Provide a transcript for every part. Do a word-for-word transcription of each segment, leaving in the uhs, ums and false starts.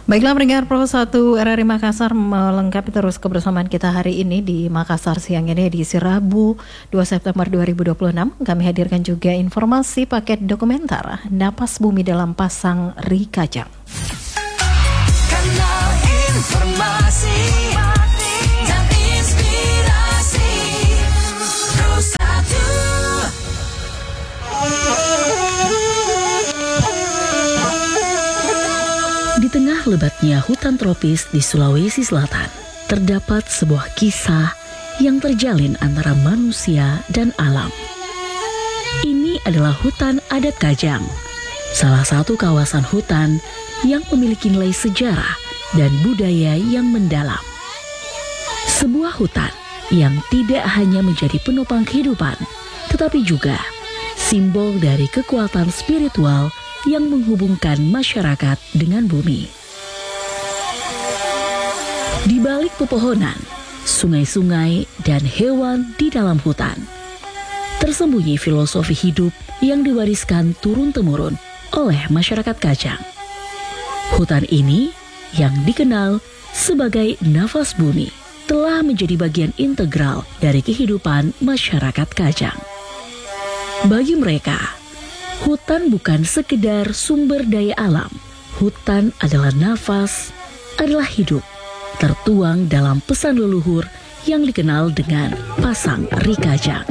Baiklah pendengar Pro satu R R I Makassar, melengkapi terus kebersamaan kita hari ini di Makassar siang ini edisi Rabu dua September dua ribu dua puluh enam. Kami hadirkan juga informasi paket dokumenter Napas Bumi dalam Pasang Rikajang. Kanal informasi dan inspirasi Pro satu. Di tengah lebatnya hutan tropis di Sulawesi Selatan, terdapat sebuah kisah yang terjalin antara manusia dan alam. Ini adalah hutan adat Kajang, salah satu kawasan hutan yang memiliki nilai sejarah dan budaya yang mendalam. Sebuah hutan yang tidak hanya menjadi penopang kehidupan, tetapi juga simbol dari kekuatan spiritual yang menghubungkan masyarakat dengan bumi. Di balik pepohonan, sungai-sungai, dan hewan di dalam hutan, tersembunyi filosofi hidup yang diwariskan turun-temurun oleh masyarakat Kajang. Hutan ini, yang dikenal sebagai nafas bumi, telah menjadi bagian integral dari kehidupan masyarakat Kajang. Bagi mereka, hutan bukan sekedar sumber daya alam. Hutan adalah nafas, adalah hidup, tertuang dalam pesan leluhur yang dikenal dengan Pasang Rikajang.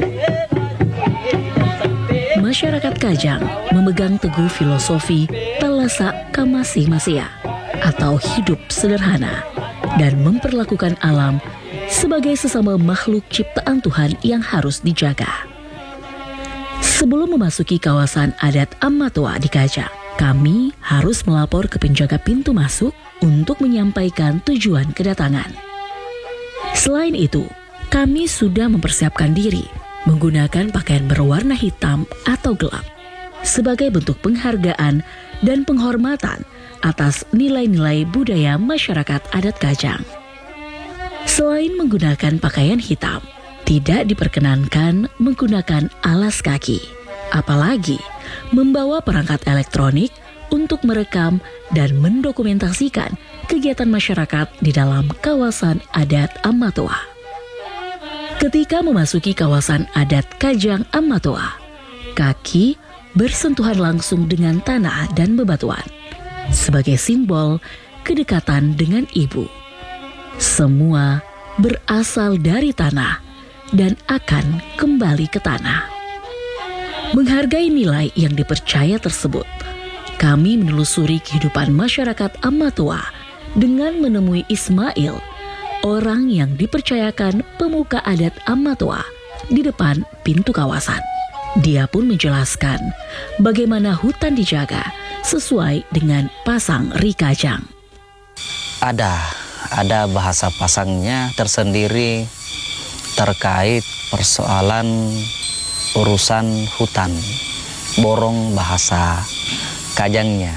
Masyarakat Kajang memegang teguh filosofi Talasa Kamasi Masia atau hidup sederhana dan memperlakukan alam sebagai sesama makhluk ciptaan Tuhan yang harus dijaga. Sebelum memasuki kawasan adat Amatoa di Kajang, kami harus melapor ke penjaga pintu masuk untuk menyampaikan tujuan kedatangan. Selain itu, kami sudah mempersiapkan diri menggunakan pakaian berwarna hitam atau gelap sebagai bentuk penghargaan dan penghormatan atas nilai-nilai budaya masyarakat adat Kajang. Selain menggunakan pakaian hitam, tidak diperkenankan menggunakan alas kaki, apalagi membawa perangkat elektronik untuk merekam dan mendokumentasikan kegiatan masyarakat di dalam kawasan adat Amatoa. Ketika memasuki kawasan adat Kajang Amatoa, kaki bersentuhan langsung dengan tanah dan bebatuan sebagai simbol kedekatan dengan ibu. Semua berasal dari tanah dan akan kembali ke tanah. Menghargai nilai yang dipercaya tersebut, kami menelusuri kehidupan masyarakat Amatoa dengan menemui Ismail, orang yang dipercayakan pemuka adat Amatoa di depan pintu kawasan. Dia pun menjelaskan bagaimana hutan dijaga sesuai dengan Pasang Rikajang. Ada, ada bahasa pasangnya tersendiri terkait persoalan urusan hutan, borong bahasa Kajangnya,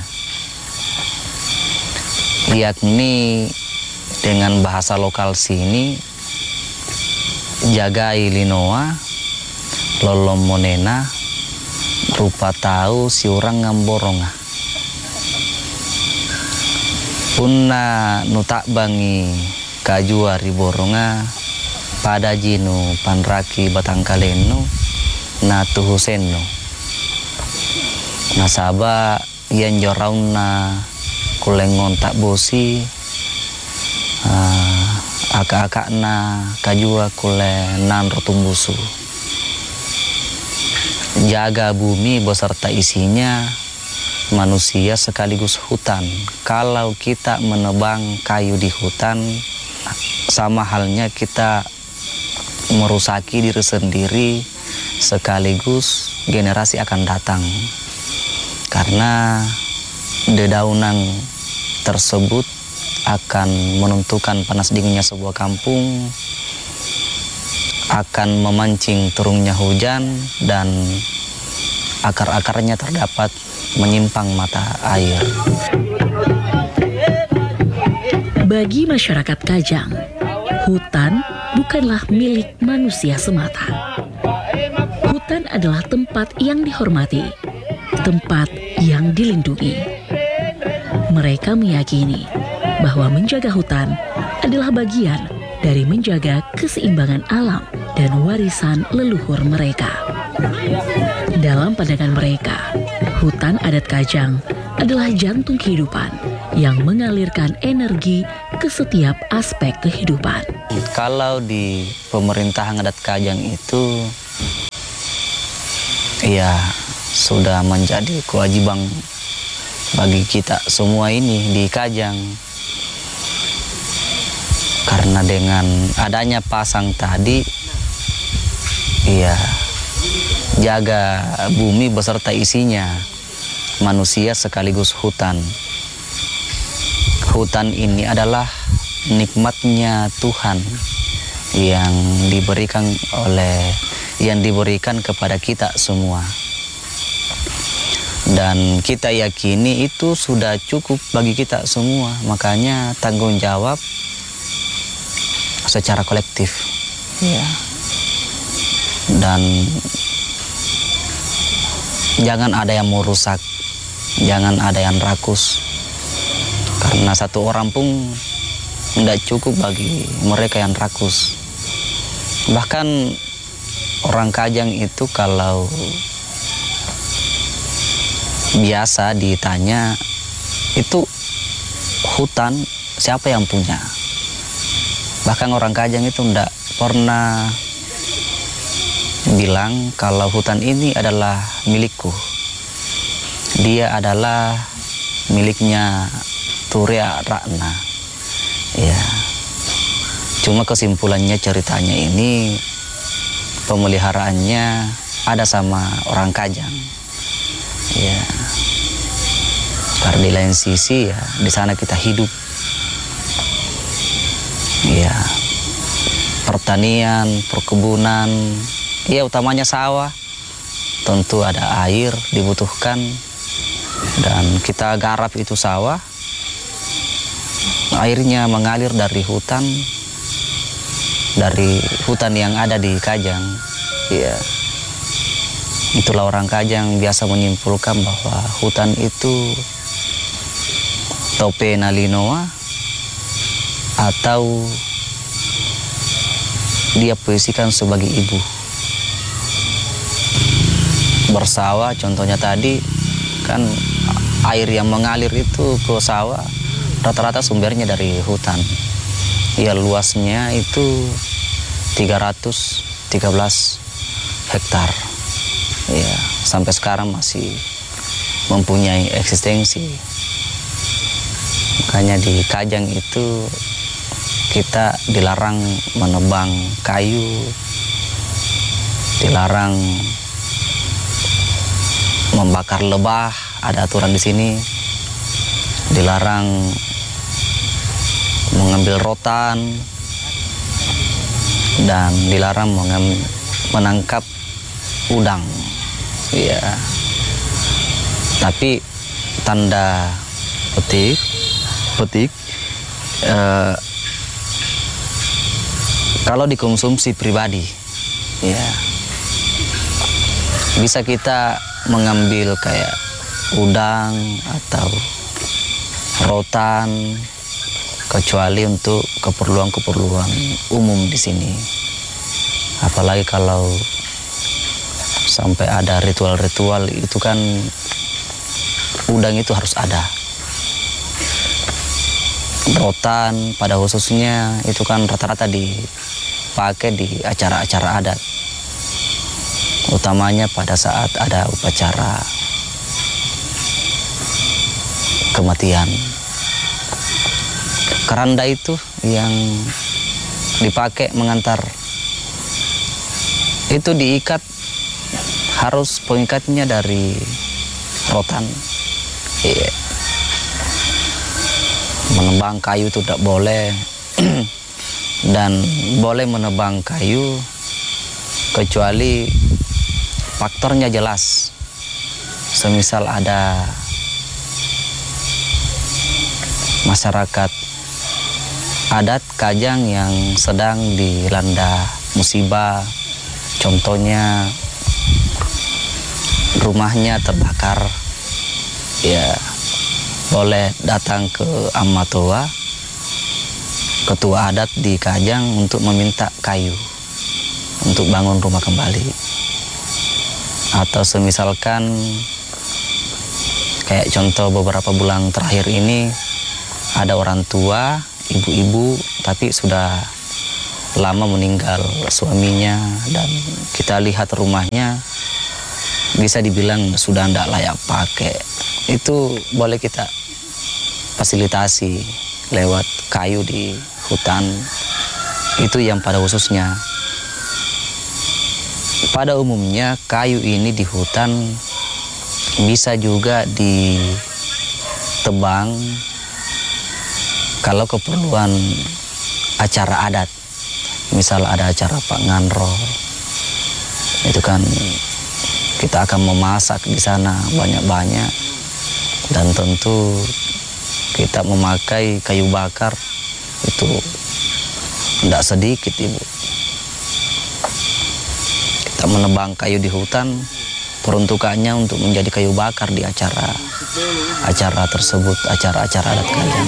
yakni dengan bahasa lokal sini jagai linoa lolomonena rupa tahu si orang ngamboronga punna nutak bangi kajua riboronga pada jinu panraki batang kaleno na tuhuseno nasaba yan jorauna kulengon tak bosi uh, aka-aka na kajua kule nan rotumbusu. Jaga bumi beserta isinya manusia sekaligus hutan. Kalau kita menebang kayu di hutan, sama halnya kita merusaki diri sendiri sekaligus generasi akan datang. Karena dedaunan tersebut akan menentukan panas dinginnya sebuah kampung, akan memancing turunnya hujan, dan akar-akarnya terdapat menyimpang mata air. Bagi masyarakat Kajang, hutan bukanlah milik manusia semata. Hutan adalah tempat yang dihormati, tempat yang dilindungi. Mereka meyakini bahwa menjaga hutan adalah bagian dari menjaga keseimbangan alam dan warisan leluhur mereka. Dalam pandangan mereka, hutan adat Kajang adalah jantung kehidupan yang mengalirkan energi ke setiap aspek kehidupan. Kalau di pemerintahan adat Kajang itu, ya sudah menjadi kewajiban bagi kita semua ini di Kajang. Karena dengan adanya pasang tadi, ya jaga bumi beserta isinya, manusia sekaligus hutan. Hutan ini adalah nikmatnya Tuhan yang diberikan oleh yang diberikan kepada kita semua. Dan kita yakini itu sudah cukup bagi kita semua. Makanya tanggung jawab secara kolektif. Ya. Dan jangan ada yang mau rusak, jangan ada yang rakus. Karena satu orang pun tidak cukup bagi mereka yang rakus. Bahkan orang Kajang itu kalau biasa ditanya, itu hutan siapa yang punya? Bahkan orang Kajang itu tidak pernah bilang kalau hutan ini adalah milikku. Dia adalah miliknya Turia Ratna. Ya. Cuma kesimpulannya ceritanya ini pemeliharaannya ada sama orang Kajang. Ya. Karena di lain sisi ya di sana kita hidup. Ya. Pertanian, perkebunan, ya utamanya sawah. Tentu ada air dibutuhkan dan kita garap itu sawah. Airnya mengalir dari hutan, dari hutan yang ada di Kajang. Ya. Itulah orang Kajang biasa menyimpulkan bahwa hutan itu tope nalinoa atau dia posisikan sebagai ibu. Bersawah contohnya tadi kan air yang mengalir itu ke sawah rata-rata sumbernya dari hutan. Ya luasnya itu tiga ratus tiga belas hektar. Ya, sampai sekarang masih mempunyai eksistensi. Makanya di Kajang itu kita dilarang menebang kayu, dilarang membakar lebah, ada aturan di sini. Dilarang mengambil rotan dan dilarang menangkap udang. Ya. Tapi tanda petik petik eh, kalau dikonsumsi pribadi, ya bisa kita mengambil kayak udang atau rotan, kecuali untuk keperluan-keperluan umum di sini. Apalagi kalau sampai ada ritual-ritual itu kan udang itu harus ada. Rotan pada khususnya itu kan rata-rata dipakai di acara-acara adat. Utamanya pada saat ada upacara kematian. Keranda itu yang dipakai mengantar itu diikat, harus pengikatnya dari rotan. Iya. Menebang kayu itu tidak boleh. Dan boleh menebang kayu kecuali faktornya jelas. Semisal ada masyarakat adat Kajang yang sedang dilanda musibah, contohnya rumahnya terbakar, ya boleh datang ke Amatoa ketua adat di Kajang untuk meminta kayu untuk bangun rumah kembali. Atau semisalkan kayak contoh beberapa bulan terakhir ini ada orang tua, ibu-ibu tapi sudah lama meninggal suaminya dan kita lihat rumahnya bisa dibilang sudah tidak layak pakai. Itu boleh kita fasilitasi lewat kayu di hutan. Itu yang pada khususnya. Pada umumnya kayu ini di hutan bisa juga ditebang kalau keperluan acara adat. Misal ada acara Pak Nganro, itu kan kita akan memasak di sana banyak-banyak dan tentu kita memakai kayu bakar itu tidak sedikit, Ibu. Kita menebang kayu di hutan peruntukannya untuk menjadi kayu bakar di acara acara tersebut, acara-acara adat Kajang.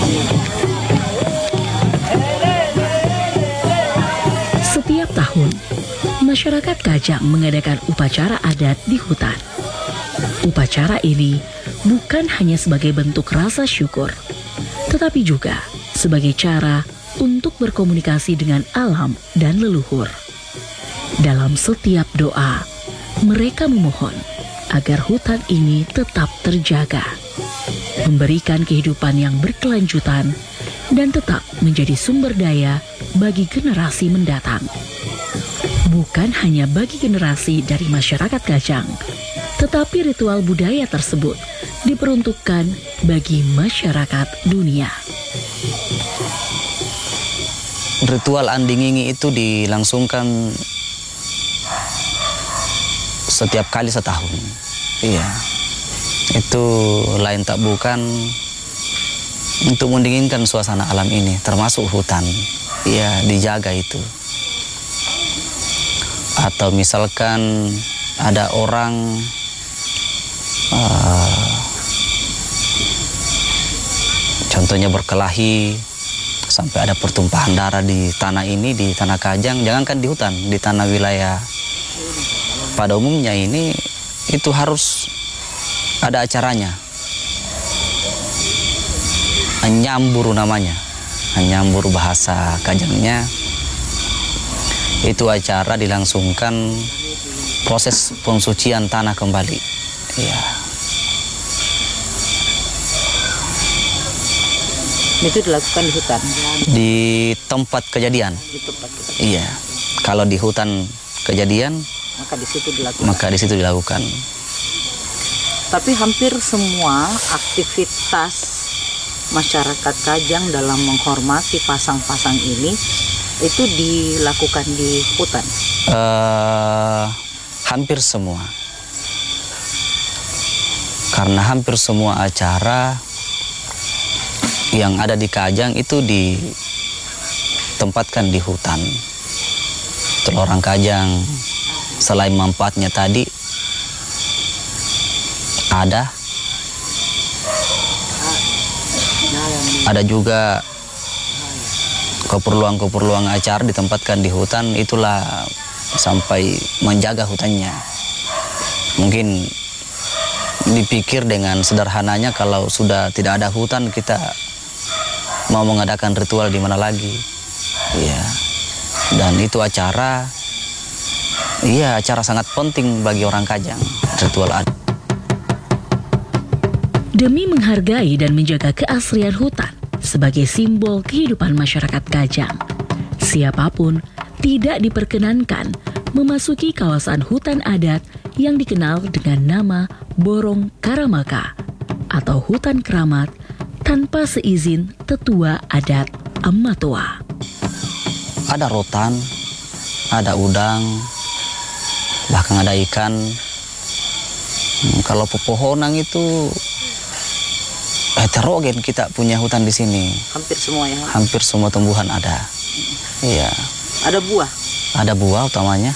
Setiap tahun, masyarakat Kajang mengadakan upacara adat di hutan. Upacara ini bukan hanya sebagai bentuk rasa syukur, tetapi juga sebagai cara untuk berkomunikasi dengan alam dan leluhur. Dalam setiap doa, mereka memohon agar hutan ini tetap terjaga, memberikan kehidupan yang berkelanjutan, dan tetap menjadi sumber daya bagi generasi mendatang. Bukan hanya bagi generasi dari masyarakat Kajang, tetapi ritual budaya tersebut diperuntukkan bagi masyarakat dunia. Ritual Andingingi itu dilangsungkan setiap kali setahun. Iya. Itu lain tak bukan untuk mendinginkan suasana alam ini, termasuk hutan. Iya, dijaga itu. Atau misalkan ada orang uh, contohnya berkelahi sampai ada pertumpahan darah di tanah ini, di tanah Kajang, jangankan di hutan, di tanah wilayah pada umumnya ini itu harus ada acaranya. Anyamburu namanya, anyamburu bahasa Kajangnya. Itu acara dilangsungkan proses pensucian tanah kembali. Ya. Itu dilakukan di hutan. Di tempat kejadian. Di tempat kejadian. Iya. Kalau di hutan kejadian, maka di situ dilakukan. Maka di situ dilakukan. Tapi hampir semua aktivitas masyarakat Kajang dalam menghormati pasang-pasang ini itu dilakukan di hutan. Uh, hampir semua. Karena hampir semua acara yang ada di Kajang itu ditempatkan di hutan. Betul, orang Kajang selain manfaatnya tadi ada ada juga keperluan-keperluan acara ditempatkan di hutan, itulah sampai menjaga hutannya. Mungkin dipikir dengan sederhananya kalau sudah tidak ada hutan kita mau mengadakan ritual di mana lagi. Iya. Dan itu acara iya acara sangat penting bagi orang Kajang, ritual adat. Demi menghargai dan menjaga keaslian hutan sebagai simbol kehidupan masyarakat Kajang, siapapun tidak diperkenankan memasuki kawasan hutan adat yang dikenal dengan nama Borong Karamaka atau hutan keramat tanpa seizin tetua adat Amatoa. Ada rotan, ada udang, bahkan ada ikan. Hmm, kalau pepohonan itu heterogen, kita punya hutan di sini. Hampir semua ya. Hampir semua tumbuhan ada. Iya. Ada buah. Ada buah utamanya.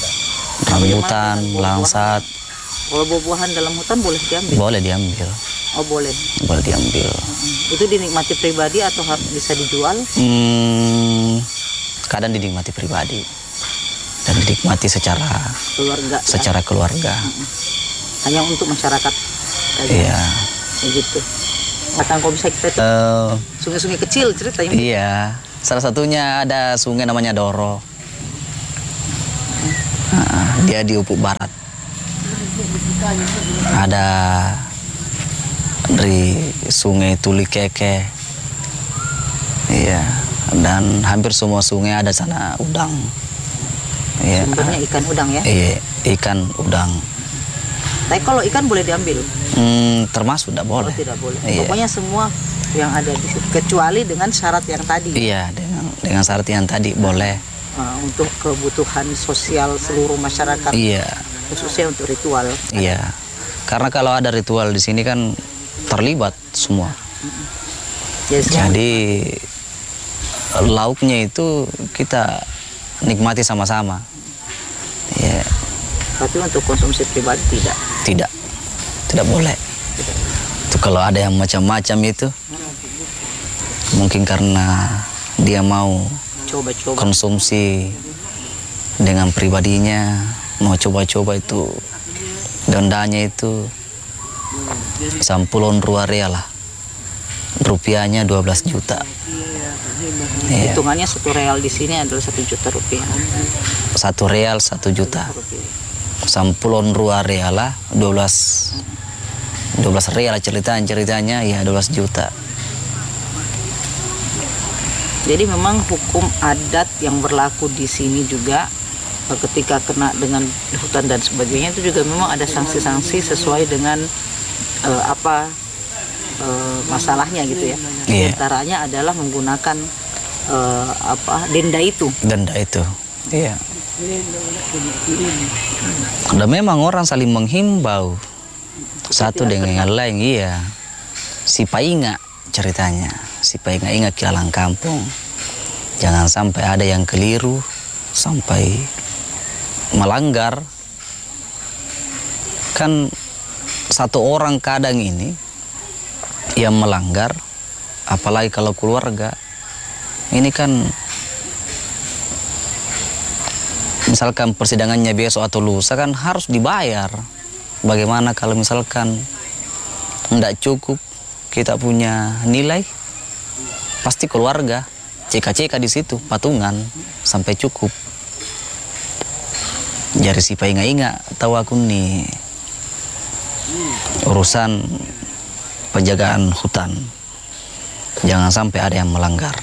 Rambutan, Bagaimana dengan buah-buahan? langsat. Kalau buah-buahan dalam hutan boleh diambil. Boleh diambil. Oh boleh. boleh diambil. Itu dinikmati pribadi atau harus bisa dijual? Hmm, kadang dinikmati pribadi dan dinikmati secara Keluarga. secara keluarga. Hanya untuk masyarakat. Kajang. Iya. Begitu. Akan kok bisa kita Eh, sungai-sungai kecil ceritanya. iya. Salah satunya ada sungai namanya Doro. Nah, dia di Upuk Barat. Ada dari sungai Tuli Keke. Iya. Dan hampir semua sungai ada sana udang. Iya. Sumbernya ikan udang ya. Iya, ikan udang. Tapi kalau ikan boleh diambil? Hmm, termasuk tidak Oh boleh. tidak boleh. Iya. Pokoknya semua yang ada di situ kecuali dengan syarat yang tadi. Iya, dengan dengan syarat yang tadi boleh. Uh, untuk kebutuhan sosial seluruh masyarakat, Iya, khususnya untuk ritual. iya. Karena kalau ada ritual di sini kan terlibat semua. Jadi, semua- Jadi lauknya itu kita nikmati sama-sama. Iya, tapi untuk konsumsi pribadi tidak. tidak, tidak boleh. Itu kalau ada yang macam-macam itu, mungkin karena dia mau Coba-coba. konsumsi dengan pribadinya, mau coba-coba itu dendanya itu sampulon rua real lah, rupiahnya dua belas juta. Iya. Hitungannya satu real di sini adalah satu juta rupiah. Satu real satu juta, Rupiah. sampulon rua real lah, dua belas dua belas real ceritanya ceritanya ya dua belas juta. Jadi memang hukum adat yang berlaku di sini juga eh, ketika kena dengan hutan dan sebagainya itu juga memang ada sanksi-sanksi sesuai dengan eh, apa eh, masalahnya gitu ya. Di Iya. antaranya adalah menggunakan eh, apa denda itu. Denda itu. Iya. Dan memang orang saling menghimbau satu dengan yang lain. Iya. Si Painga ceritanya. Si Painga ingat kilalang kampung. Jangan sampai ada yang keliru sampai melanggar. Kan satu orang kadang ini yang melanggar, apalagi kalau keluarga, ini kan misalkan persidangannya besok atau lusa kan harus dibayar. Bagaimana kalau misalkan tidak cukup kita punya nilai, pasti keluarga ceka-ceka di situ patungan sampai cukup. Jadi si Painga-inga tahu aku nih urusan penjagaan hutan, jangan sampai ada yang melanggar.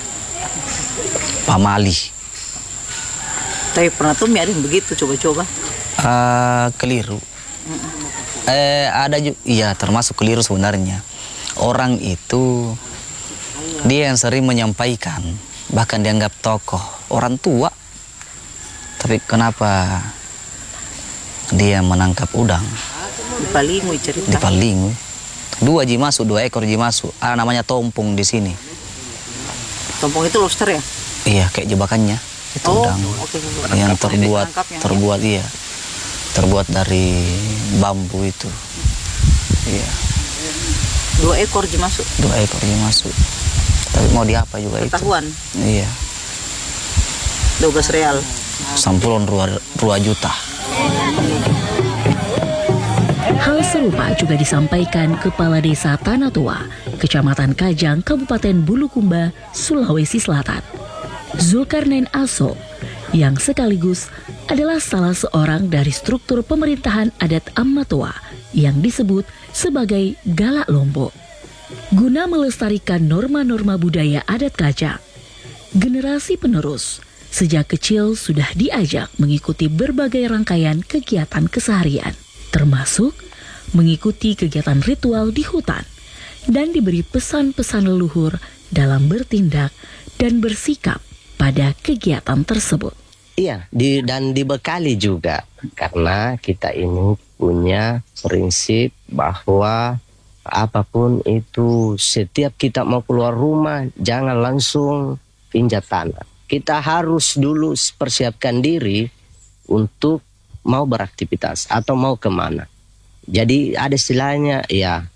Pamali. Tapi pernah tuh ada yang begitu coba-coba. Ah, keliru. Eh ada juga, iya termasuk keliru sebenarnya. Orang itu dia yang sering menyampaikan, bahkan dianggap tokoh, orang tua. Tapi kenapa dia menangkap udang Di Palingui cerita. di Palingui? Dua ji masuk, dua ekor ji masuk. Ah namanya tompong di sini. Tompong itu lobster ya? Iya kayak jebakannya itu Oh, udang oke. yang Tangkap, terbuat tangkapnya, ya. terbuat iya terbuat dari bambu itu. Iya. Dua ekor ji masuk. Dua ekor ji masuk. Tapi mau diapa juga itu? Ketahuan. Iya. dua belas real. Sampulon dua, dua juta. Hal serupa juga disampaikan Kepala Desa Tanah Tua, Kecamatan Kajang, Kabupaten Bulukumba, Sulawesi Selatan, Zulkarnain Aso, yang sekaligus adalah salah seorang dari struktur pemerintahan adat Ammatua yang disebut sebagai Galak Lombok. Guna melestarikan norma-norma budaya adat Kajang, generasi penerus sejak kecil sudah diajak mengikuti berbagai rangkaian kegiatan keseharian, termasuk mengikuti kegiatan ritual di hutan dan diberi pesan-pesan leluhur dalam bertindak dan bersikap pada kegiatan tersebut. Iya, di, dan dibekali juga karena kita ini punya prinsip bahwa apapun itu setiap kita mau keluar rumah jangan langsung pinjat tanah. Kita harus dulu persiapkan diri untuk mau beraktivitas atau mau kemana. Jadi ada istilahnya ya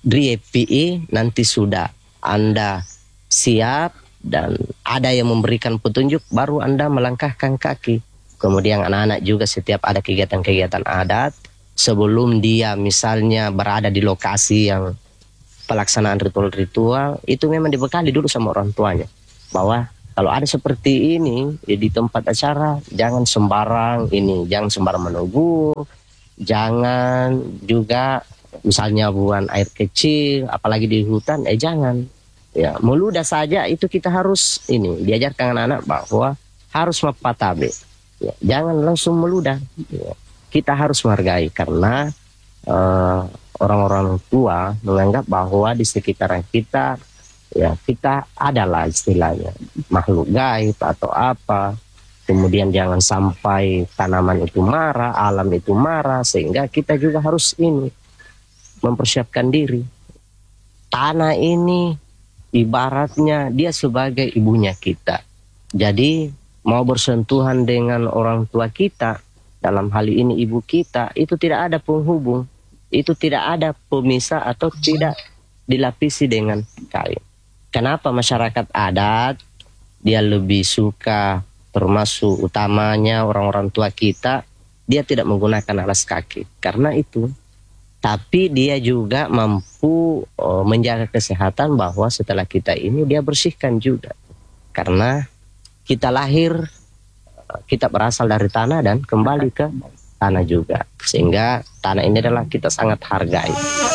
D P I nanti sudah Anda siap dan ada yang memberikan petunjuk, baru Anda melangkahkan kaki. Kemudian anak-anak juga setiap ada kegiatan-kegiatan adat, sebelum dia misalnya berada di lokasi yang pelaksanaan ritual-ritual, itu memang dibekali dulu sama orang tuanya. Bahwa kalau ada seperti ini ya, di tempat acara, jangan sembarang ini, jangan sembarang menegur, jangan juga misalnya buang air kecil, apalagi di hutan, eh jangan. Ya, meludah saja itu kita harus ini diajarkan anak-anak bahwa harus mapatabe. Ya, jangan langsung meludah. Ya, kita harus menghargai karena uh, orang-orang tua menganggap bahwa di sekitaran kita ya kita adalah istilahnya makhluk gaib atau apa. Kemudian jangan sampai tanaman itu marah, alam itu marah, sehingga kita juga harus ini mempersiapkan diri. Tanah ini ibaratnya dia sebagai ibunya kita. Jadi mau bersentuhan dengan orang tua kita, dalam hal ini ibu kita, itu tidak ada penghubung, itu tidak ada pemisah atau tidak dilapisi dengan kain. Kenapa masyarakat adat dia lebih suka, termasuk utamanya orang-orang tua kita, dia tidak menggunakan alas kaki karena itu. Tapi dia juga mampu oh, menjaga kesehatan bahwa setelah kita ini dia bersihkan juga. Karena kita lahir, kita berasal dari tanah dan kembali ke tanah juga. Sehingga tanah ini adalah kita sangat hargai.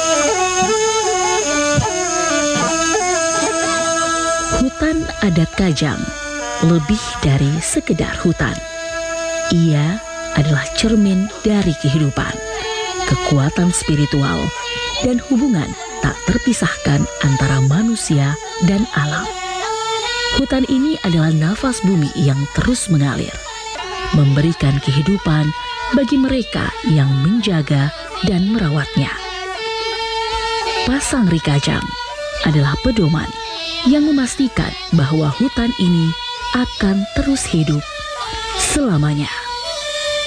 Hutan adat Kajang lebih dari sekedar hutan. Ia adalah cermin dari kehidupan, kekuatan spiritual, dan hubungan tak terpisahkan antara manusia dan alam. Hutan ini adalah nafas bumi yang terus mengalir, memberikan kehidupan bagi mereka yang menjaga dan merawatnya. Pasang Rikajang adalah pedoman yang memastikan bahwa hutan ini akan terus hidup selamanya.